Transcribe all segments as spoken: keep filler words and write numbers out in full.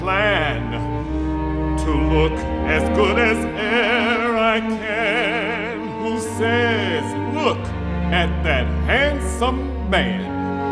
Plan to look as good as e'er I can. Who says, look at that handsome man?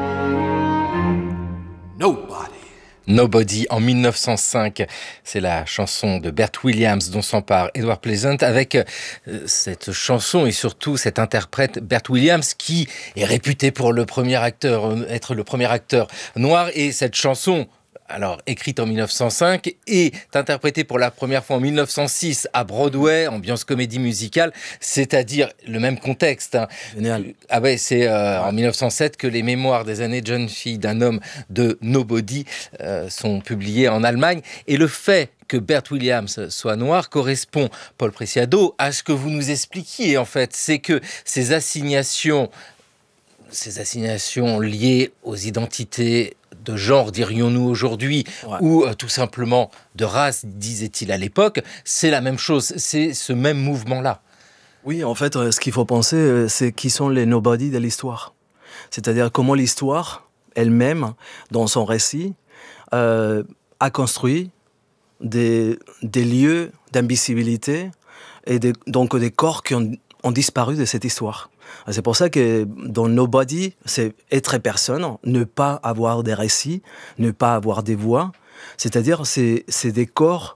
Nobody. Nobody en dix-neuf cent cinq, c'est la chanson de Bert Williams dont s'empare Edward Pleasant avec euh, cette chanson et surtout cet interprète Bert Williams qui est réputé pour le premier acteur, euh, être le premier acteur noir et cette chanson alors écrite en dix-neuf cent cinq, est interprétée pour la première fois en dix-neuf cent six à Broadway, ambiance comédie musicale, c'est-à-dire le même contexte. Hein. Génial. Ah ouais, c'est euh, en dix-neuf cent sept que les mémoires des années de jeune fille d'un homme de Nobody euh, sont publiées en Allemagne. Et le fait que Bert Williams soit noir correspond, Paul Preciado, à ce que vous nous expliquiez en fait. C'est que ces assignations, ces assignations liées aux identités de genre, dirions-nous aujourd'hui, ouais. ou euh, tout simplement de race, disait-il à l'époque, c'est la même chose, c'est ce même mouvement-là. Oui, en fait, euh, ce qu'il faut penser, c'est qui sont les nobody de l'histoire. C'est-à-dire comment l'histoire elle-même, dans son récit, euh, a construit des, des lieux d'invisibilité et des, donc des corps qui ont, ont disparu de cette histoire. C'est pour ça que dans Nobody, c'est être personne, ne pas avoir des récits, ne pas avoir des voix. C'est-à-dire, c'est, c'est des corps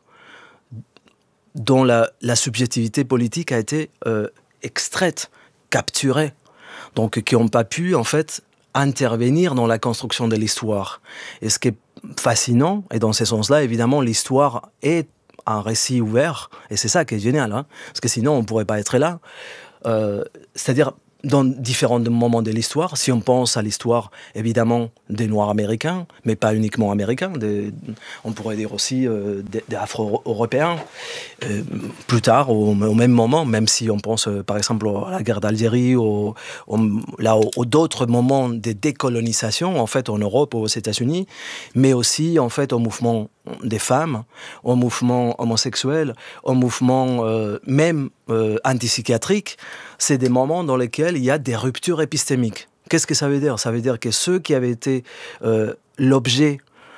dont la, la subjectivité politique a été euh, extraite, capturée. Donc, qui n'ont pas pu, en fait, intervenir dans la construction de l'histoire. Et ce qui est fascinant, et dans ce sens-là, évidemment, l'histoire est un récit ouvert. Et c'est ça qui est génial, hein, parce que sinon, on ne pourrait pas être là. Euh, c'est-à-dire, dans différents moments de l'histoire, si on pense à l'histoire, évidemment, des Noirs américains, mais pas uniquement américains, des, on pourrait dire aussi euh, des, des Afro-Européens, euh, plus tard, au, au même moment, même si on pense, euh, par exemple, à la guerre d'Algérie, au, au, là, au, au d'autres moments de décolonisation, en fait, en Europe ou aux États-Unis, mais aussi, en fait, au mouvement des femmes, au mouvement homosexuel, au mouvement euh, même euh, antipsychiatrique, c'est des moments dans lesquels il y a des ruptures épistémiques. Qu'est-ce que ça veut dire ? Ça veut dire que ceux qui avaient été euh, l'objet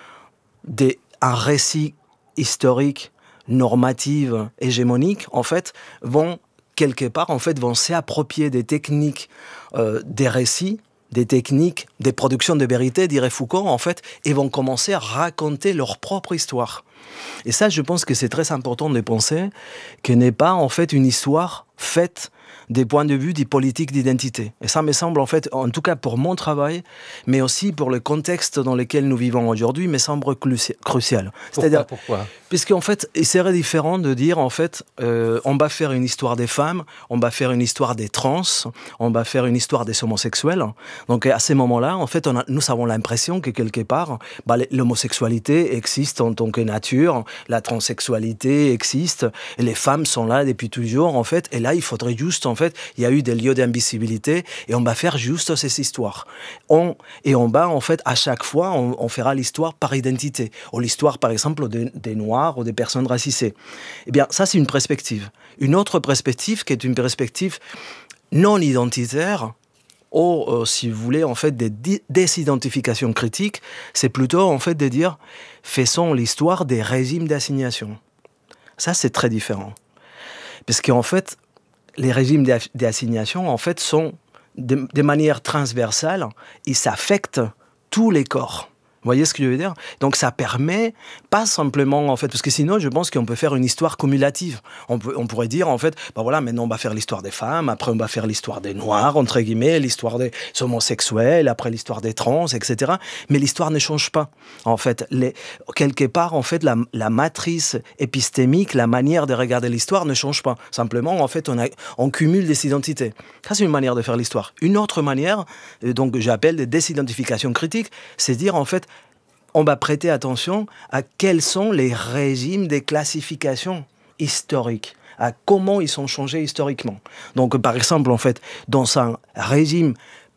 d'un récit historique, normatif, hégémonique, en fait, vont quelque part, en fait, vont s'approprier des techniques euh, des récits, des techniques, des productions de vérité, dirait Foucault, en fait, et vont commencer à raconter leur propre histoire. Et ça, je pense que c'est très important de penser qu'elle n'est pas, en fait, une histoire faite des points de vue des politiques d'identité. Et ça me semble, en fait, en tout cas pour mon travail, mais aussi pour le contexte dans lequel nous vivons aujourd'hui, me semble crucial. C'est-à-dire, pourquoi ? Puisqu'en fait, il serait différent de dire, en fait, euh, on va faire une histoire des femmes, on va faire une histoire des trans, on va faire une histoire des homosexuels. Donc, à ces moments-là, en fait, on a, nous avons l'impression que quelque part, bah, l'homosexualité existe en tant que nature, la transsexualité existe, et les femmes sont là depuis toujours, en fait, et là, il faudrait juste, en fait, il y a eu des lieux d'invisibilité, et on va faire juste ces histoires. On, et on va, en fait, à chaque fois, on, on fera l'histoire par identité, ou l'histoire, par exemple, des, des Noirs, ou des personnes racisées. Eh bien, ça, c'est une perspective. Une autre perspective, qui est une perspective non identitaire, ou, euh, si vous voulez, en fait, des di- désidentifications critiques, c'est plutôt, en fait, de dire, faisons l'histoire des régimes d'assignation. Ça, c'est très différent. Parce qu'en fait, les régimes d'assignation, en fait, sont de, de manière transversale, ils s'affectent tous les corps. Vous voyez ce que je veux dire ? Donc ça permet pas simplement, en fait, parce que sinon je pense qu'on peut faire une histoire cumulative. On, peut, on pourrait dire, en fait, ben voilà, maintenant on va faire l'histoire des femmes, après on va faire l'histoire des Noirs, entre guillemets, l'histoire des homosexuels, après l'histoire des trans, et cetera. Mais l'histoire ne change pas. En fait, les, quelque part, en fait, la, la matrice épistémique, la manière de regarder l'histoire ne change pas. Simplement, en fait, on, a, on cumule des identités. Ça, c'est une manière de faire l'histoire. Une autre manière, donc j'appelle des désidentifications critiques, c'est dire, en fait, on va prêter attention à quels sont les régimes des classifications historiques, à comment ils sont changés historiquement. Donc, par exemple, en fait, dans un régime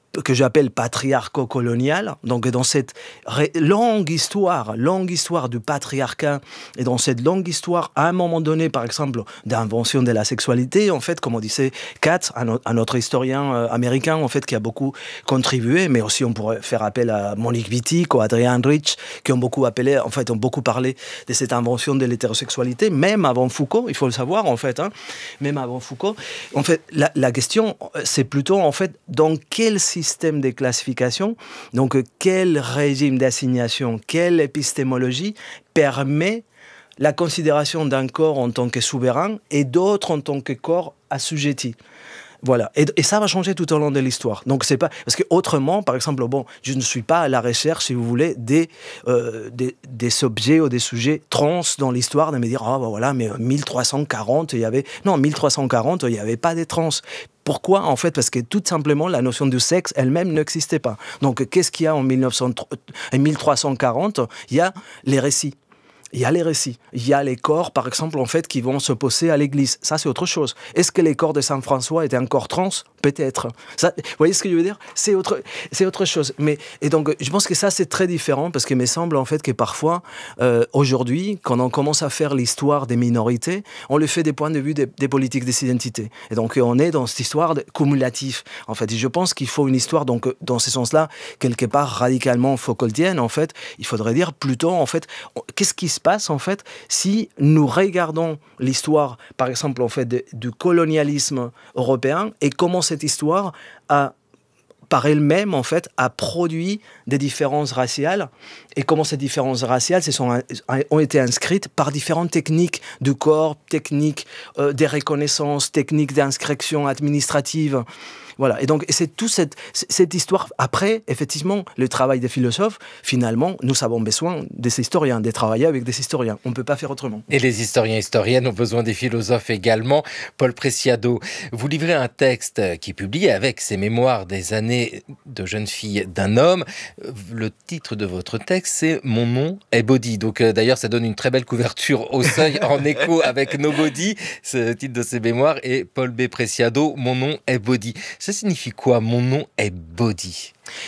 que j'appelle patriarco-colonial. Donc, dans cette ré- longue histoire, longue histoire du patriarcat, et dans cette longue histoire, à un moment donné, par exemple, d'invention de la sexualité, en fait, comme on disait, Katz, un, un autre historien euh, américain, en fait, qui a beaucoup contribué, mais aussi on pourrait faire appel à Monique Wittig ou Adrian Rich, qui ont beaucoup appelé, en fait, ont beaucoup parlé de cette invention de l'hétérosexualité, même avant Foucault, il faut le savoir, en fait, hein, même avant Foucault. En fait, la, la question, c'est plutôt, en fait, dans quel système de classification, donc quel régime d'assignation, quelle épistémologie permet la considération d'un corps en tant que souverain et d'autres en tant que corps assujetti. Voilà. Et, et ça va changer tout au long de l'histoire. Donc, c'est pas. Parce que autrement, par exemple, bon, je ne suis pas à la recherche, si vous voulez, des, euh, des, des objets ou des sujets trans dans l'histoire, de me dire, ah, oh, ben voilà, mais mille trois cent quarante, il y avait. Non, mille trois cent quarante, il n'y avait pas des trans. Pourquoi ? En fait, parce que tout simplement, la notion du sexe elle-même n'existait pas. Donc, qu'est-ce qu'il y a en mille trois cent quarante ? Il y a les récits. Il y a les récits, il y a les corps, par exemple, en fait, qui vont se poser à l'église. Ça, c'est autre chose. Est-ce que les corps de Saint François étaient un corps trans ? Peut-être. Ça, vous voyez ce que je veux dire ? C'est autre, c'est autre chose. Mais, et donc, je pense que ça, c'est très différent, parce qu'il me semble, en fait, que parfois, euh, aujourd'hui, quand on commence à faire l'histoire des minorités, on le fait des points de vue des, des politiques des identités. Et donc, on est dans cette histoire cumulative, en fait. Et je pense qu'il faut une histoire, donc, dans ce sens-là, quelque part radicalement Foucaultienne, en fait. Il faudrait dire plutôt, en fait, qu'est-ce qui se passe en fait si nous regardons l'histoire, par exemple en fait de, du colonialisme européen et comment cette histoire a par elle-même en fait a produit des différences raciales et comment ces différences raciales se sont, ont été inscrites par différentes techniques du corps, techniques euh, des reconnaissances, techniques d'inscription administrative. Voilà. Et donc, c'est toute cette, cette histoire. Après, effectivement, le travail des philosophes, finalement, nous avons besoin des historiens, de travailler avec des historiens. On ne peut pas faire autrement. Et les historiens et historiennes ont besoin des philosophes également. Paul Preciado, vous livrez un texte qui est publié avec ses mémoires des années de jeune fille d'un homme. Le titre de votre texte, c'est « Mon nom est Body ». Donc, euh, d'ailleurs, ça donne une très belle couverture au seuil en écho avec Nobody. Ce titre de ses mémoires et Paul B. Preciado, « Mon nom est Body ». Ça signifie quoi, mon nom est Body ?